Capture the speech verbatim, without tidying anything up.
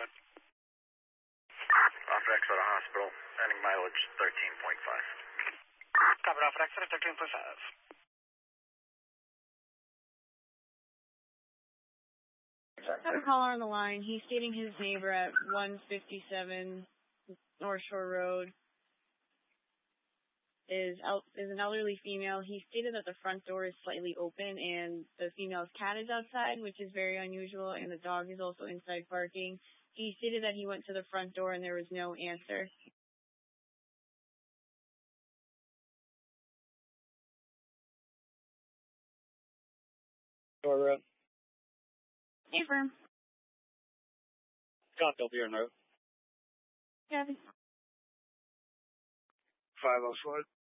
ahead. Off exit of hospital, ending mileage thirteen point five. Copy, off exit at thirteen point five. I have a caller on the line. He's stating his neighbor at one fifty-seven North Shore Road is el- is an elderly female. He stated that the front door is slightly open and the female's cat is outside, which is very unusual, and the dog is also inside barking. He stated that he went to the front door and there was no answer. Shore Road. Hey, firm. Copy, I'll be on road. Kevin. five oh four.